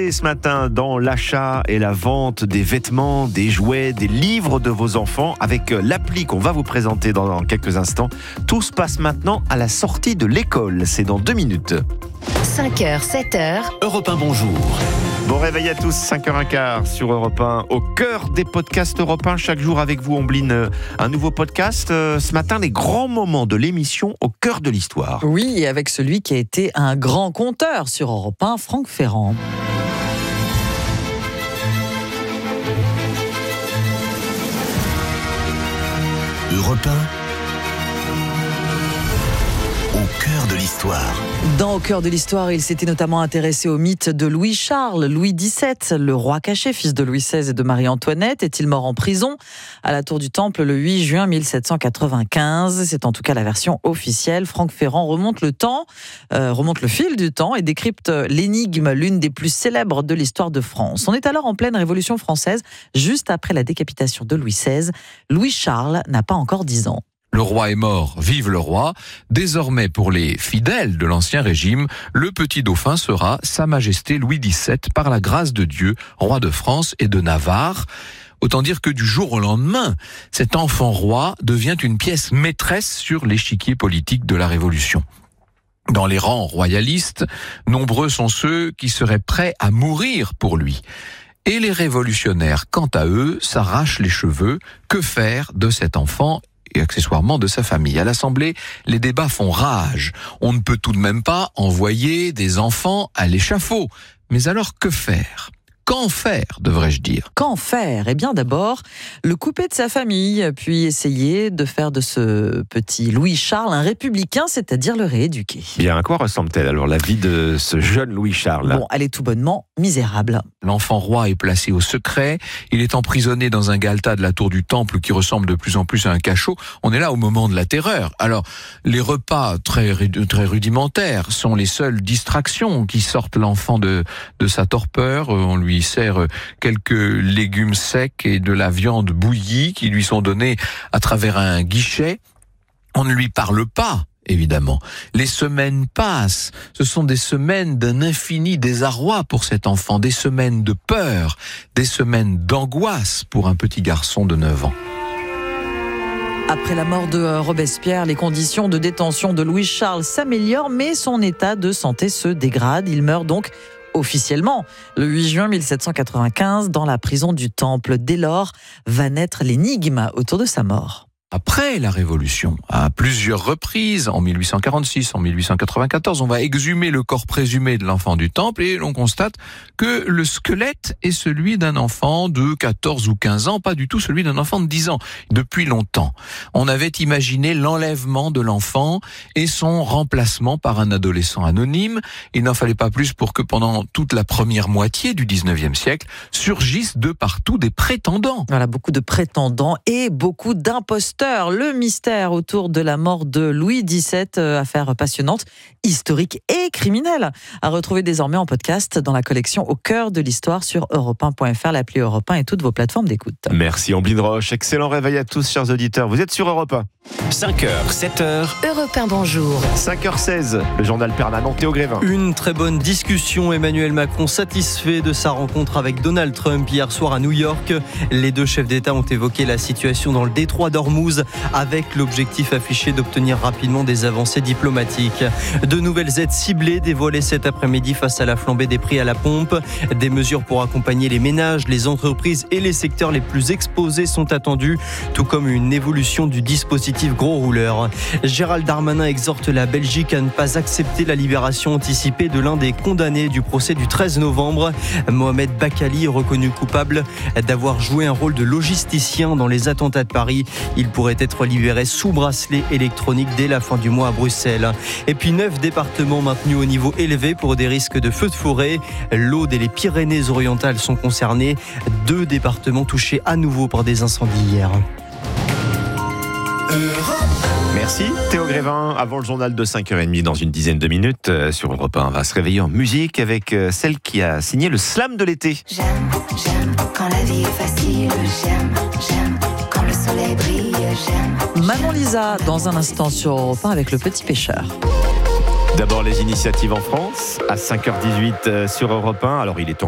aider ce matin dans l'achat et la vente des vêtements, des jouets, des livres de vos enfants avec l'appli qu'on va vous présenter dans quelques instants. Tout se passe maintenant à la sortie de l'école. C'est dans 2 minutes. 5h, 7h. Europe 1, bonjour. Bon réveil à tous, 5h15 sur Europe 1, au cœur des podcasts Europe 1. Chaque jour avec vous, on bline un nouveau podcast. Ce matin, les grands moments de l'émission au cœur de l'histoire. Oui, avec celui qui a été un grand conteur sur Europe 1, Franck Ferrand. Europe 1, au cœur de l'histoire. Dans Au cœur de l'histoire, il s'était notamment intéressé au mythe de Louis-Charles, Louis XVII, le roi caché, fils de Louis XVI et de Marie-Antoinette. Est-il mort en prison à la Tour du Temple le 8 juin 1795 ? C'est en tout cas la version officielle. Franck Ferrand remonte le fil du temps et décrypte l'énigme, l'une des plus célèbres de l'histoire de France. On est alors en pleine Révolution française, juste après la décapitation de Louis XVI. Louis-Charles n'a pas encore 10 ans. Le roi est mort, vive le roi. Désormais, pour les fidèles de l'Ancien Régime, le petit dauphin sera Sa Majesté Louis XVII, par la grâce de Dieu, roi de France et de Navarre. Autant dire que du jour au lendemain, cet enfant roi devient une pièce maîtresse sur l'échiquier politique de la Révolution. Dans les rangs royalistes, nombreux sont ceux qui seraient prêts à mourir pour lui. Et les révolutionnaires, quant à eux, s'arrachent les cheveux. Que faire de cet enfant et accessoirement de sa famille? À l'Assemblée, les débats font rage. On ne peut tout de même pas envoyer des enfants à l'échafaud. Mais alors, que faire ? Qu'en faire, devrais-je dire ? Qu'en faire ? Eh bien d'abord, le couper de sa famille, puis essayer de faire de ce petit Louis-Charles un républicain, c'est-à-dire le rééduquer. Bien, à quoi ressemble-t-elle alors la vie de ce jeune Louis-Charles ? Bon, elle est tout bonnement misérable. L'enfant roi est placé au secret, il est emprisonné dans un galetas de la tour du Temple qui ressemble de plus en plus à un cachot. On est là au moment de la terreur. Alors, les repas très rudimentaires sont les seules distractions qui sortent l'enfant de sa torpeur. On lui sert quelques légumes secs et de la viande bouillie qui lui sont donnés à travers un guichet. On ne lui parle pas, évidemment. Les semaines passent. Ce sont des semaines d'un infini désarroi pour cet enfant, des semaines de peur, des semaines d'angoisse pour un petit garçon de 9 ans. Après la mort de Robespierre, les conditions de détention de Louis-Charles s'améliorent, mais son état de santé se dégrade. Il meurt donc officiellement le 8 juin 1795 dans la prison du Temple. Dès lors va naître l'énigme autour de sa mort. Après la Révolution, à plusieurs reprises, en 1846, en 1894, on va exhumer le corps présumé de l'enfant du Temple et l'on constate que le squelette est celui d'un enfant de 14 ou 15 ans, pas du tout celui d'un enfant de 10 ans. Depuis longtemps, on avait imaginé l'enlèvement de l'enfant et son remplacement par un adolescent anonyme. Il n'en fallait pas plus pour que pendant toute la première moitié du 19e siècle surgissent de partout des prétendants. Voilà, beaucoup de prétendants et beaucoup d'imposteurs. Le mystère autour de la mort de Louis XVII, affaire passionnante, historique et criminelle, à retrouver désormais en podcast dans la collection Au cœur de l'histoire sur europe1.fr, l'appli Europe 1 et toutes vos plateformes d'écoute. Merci Ambline Roche, excellent réveil à tous chers auditeurs, vous êtes sur Europe 1. 5h, 7h. Europe 1, bonjour. 5h16, le journal permanent Théo Grévin. Une très bonne discussion. Emmanuel Macron satisfait de sa rencontre avec Donald Trump hier soir à New York. Les deux chefs d'État ont évoqué la situation dans le détroit d'Ormuz avec l'objectif affiché d'obtenir rapidement des avancées diplomatiques. De nouvelles aides ciblées dévoilées cet après-midi face à la flambée des prix à la pompe. Des mesures pour accompagner les ménages, les entreprises et les secteurs les plus exposés sont attendues, tout comme une évolution du dispositif gros rouleur. Gérald Darmanin exhorte la Belgique à ne pas accepter la libération anticipée de l'un des condamnés du procès du 13 novembre. Mohamed Bakali, reconnu coupable d'avoir joué un rôle de logisticien dans les attentats de Paris. Il pourrait être libéré sous bracelet électronique dès la fin du mois à Bruxelles. Et puis 9 départements maintenus au niveau élevé pour des risques de feux de forêt. L'Aude et les Pyrénées-Orientales sont concernés. 2 départements touchés à nouveau par des incendies hier. Merci Théo Grévin. Avant le journal de 5h30 dans une dizaine de minutes sur Europe 1, on va se réveiller en musique avec celle qui a signé le slam de l'été. J'aime quand la vie est facile. J'aime quand le soleil brille. J'aime. Manon Lisa dans un instant sur Europe 1 avec le petit pêcheur. D'abord les initiatives en France à 5h18 sur Europe 1. Alors il est